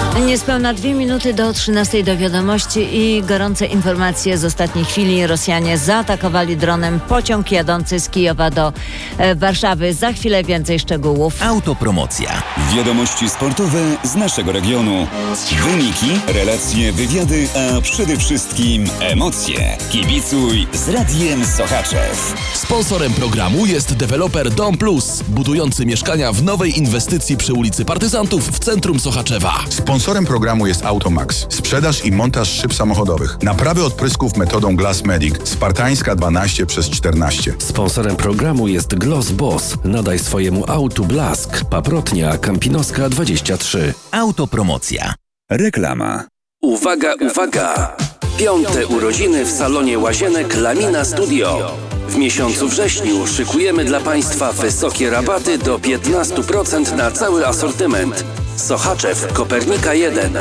Niespełna 2 minuty do 13 do wiadomości i gorące informacje z ostatniej chwili. Rosjanie zaatakowali dronem pociąg jadący z Kijowa do Warszawy. Za chwilę więcej szczegółów. Autopromocja. Wiadomości sportowe z naszego regionu. Wyniki, relacje, wywiady, a przede wszystkim emocje. Kibicuj z Radiem Sochaczew. Sponsorem programu jest deweloper Dom Plus, budujący mieszkania w nowej inwestycji przy ulicy Partyzantów w centrum Sochaczewa. Sponsorem programu jest Automax. Sprzedaż i montaż szyb samochodowych. Naprawy odprysków metodą Glass Medic. Spartańska 12/14. Sponsorem programu jest Gloss Boss. Nadaj swojemu autu blask. Paprotnia Kampinoska 23. Autopromocja. Reklama. Uwaga, uwaga! 5. urodziny w salonie Łazienek Lamina Studio. W miesiącu wrześniu szykujemy dla Państwa wysokie rabaty do 15% na cały asortyment. Sochaczew, Kopernika 1.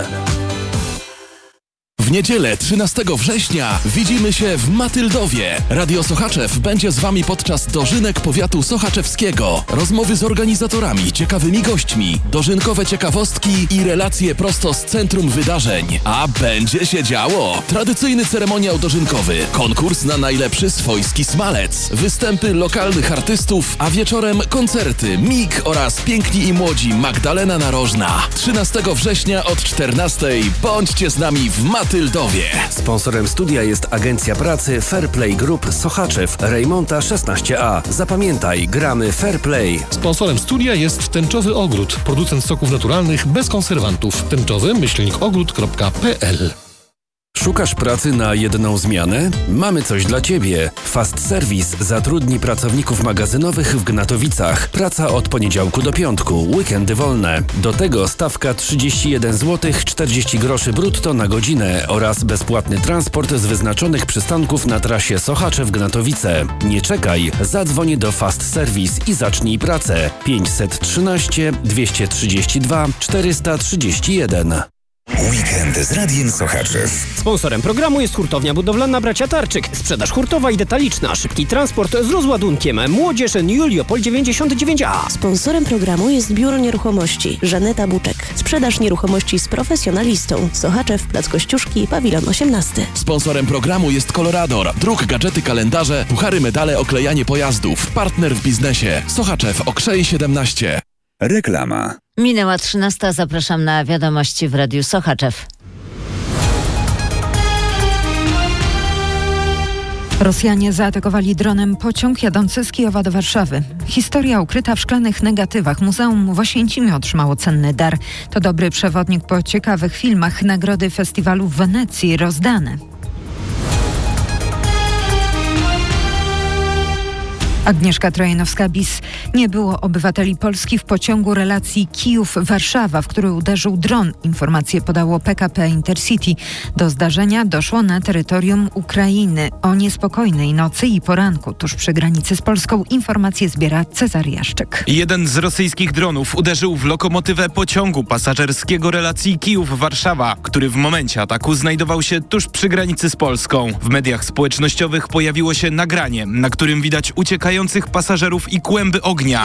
W niedzielę 13 września widzimy się w Matyldowie. Radio Sochaczew będzie z Wami podczas dożynek powiatu sochaczewskiego. Rozmowy z organizatorami, ciekawymi gośćmi, dożynkowe ciekawostki i relacje prosto z centrum wydarzeń. A będzie się działo! Tradycyjny ceremoniał dożynkowy, konkurs na najlepszy swojski smalec, występy lokalnych artystów, a wieczorem koncerty MIG oraz Piękni i Młodzi Magdalena Narożna. 13 września od 14:00 bądźcie z nami w Matyldowie. Sponsorem studia jest Agencja Pracy Fairplay Group Sochaczew, Rejmonta 16A. Zapamiętaj, gramy Fairplay. Sponsorem studia jest Tęczowy Ogród, producent soków naturalnych bez konserwantów. tęczowy-ogród.pl. Szukasz pracy na jedną zmianę? Mamy coś dla Ciebie. Fast Service zatrudni pracowników magazynowych w Gnatowicach. Praca od poniedziałku do piątku, weekendy wolne. Do tego stawka 31 zł 40 groszy brutto na godzinę oraz bezpłatny transport z wyznaczonych przystanków na trasie Sochaczew-Gnatowice. Nie czekaj, zadzwoń do Fast Service i zacznij pracę. 513 232 431. Weekend z Radiem Sochaczew. Sponsorem programu jest hurtownia budowlana Bracia Tarczyk. Sprzedaż hurtowa i detaliczna. Szybki transport z rozładunkiem. Młodzież Juliopol 99A. Sponsorem programu jest Biuro Nieruchomości Żaneta Buczek. Sprzedaż nieruchomości z profesjonalistą. Sochaczew, Plac Kościuszki, Pawilon 18. Sponsorem programu jest Colorador. Druk, gadżety, kalendarze, puchary, medale, oklejanie pojazdów. Partner w biznesie. Sochaczew, Okrzej 17. Reklama. Minęła 13:00. Zapraszam na wiadomości w Radiu Sochaczew. Rosjanie zaatakowali dronem pociąg jadący z Kijowa do Warszawy. Historia ukryta w szklanych negatywach. Muzeum w Oświęcimiu otrzymało cenny dar. To dobry przewodnik po ciekawych filmach. Nagrody festiwalu w Wenecji rozdane. Agnieszka Trojanowska-Bis. Nie było obywateli Polski w pociągu relacji Kijów-Warszawa, w który uderzył dron. Informacje podało PKP Intercity. Do zdarzenia doszło na terytorium Ukrainy. O niespokojnej nocy i poranku tuż przy granicy z Polską informacje zbiera Cezary Jaszczyk. Jeden z rosyjskich dronów uderzył w lokomotywę pociągu pasażerskiego relacji Kijów-Warszawa, który w momencie ataku znajdował się tuż przy granicy z Polską. W mediach społecznościowych pojawiło się nagranie, na którym widać uciekających pasażerów i kłęby ognia.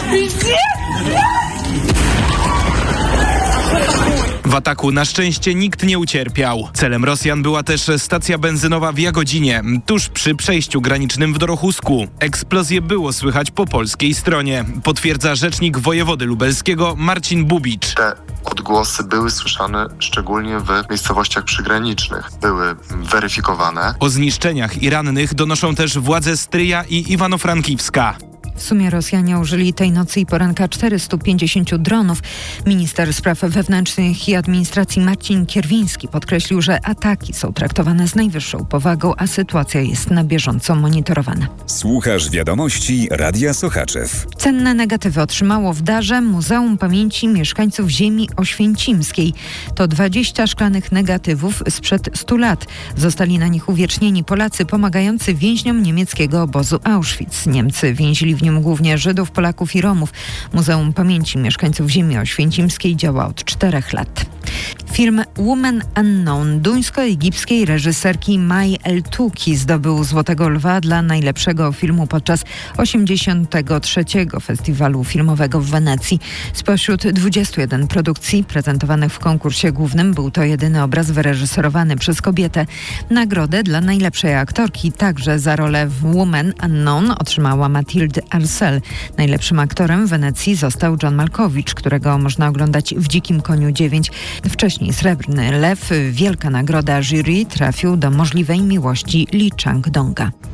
W ataku na szczęście nikt nie ucierpiał. Celem Rosjan była też stacja benzynowa w Jagodzinie, tuż przy przejściu granicznym w Dorochusku. Eksplozję było słychać po polskiej stronie, potwierdza rzecznik wojewody lubelskiego Marcin Bubicz. Te odgłosy były słyszane szczególnie w miejscowościach przygranicznych. Były weryfikowane. O zniszczeniach i rannych donoszą też władze Stryja i Iwano-Frankiwska. W sumie Rosjanie użyli tej nocy i poranka 450 dronów. Minister spraw wewnętrznych i administracji Marcin Kierwiński podkreślił, że ataki są traktowane z najwyższą powagą, a sytuacja jest na bieżąco monitorowana. Słuchasz wiadomości Radia Sochaczew. Cenne negatywy otrzymało w darze Muzeum Pamięci Mieszkańców Ziemi Oświęcimskiej. To 20 szklanych negatywów sprzed 100 lat. Zostali na nich uwiecznieni Polacy pomagający więźniom niemieckiego obozu Auschwitz. Niemcy więzili w nim głównie Żydów, Polaków i Romów. Muzeum Pamięci Mieszkańców Ziemi Oświęcimskiej działa od 4 lat. Film Woman Unknown duńsko-egipskiej reżyserki Mai El-Touki zdobył Złotego Lwa dla najlepszego filmu podczas 83. Festiwalu Filmowego w Wenecji. Spośród 21 produkcji prezentowanych w konkursie głównym był to jedyny obraz wyreżyserowany przez kobietę. Nagrodę dla najlepszej aktorki także za rolę w Woman Unknown otrzymała Mathilde Arcel. Najlepszym aktorem w Wenecji został John Malkovich, którego można oglądać w Dzikim Koniu 9. Wcześniej Srebrny Lew, wielka nagroda jury, trafił do Możliwej miłości Lee Chang-donga.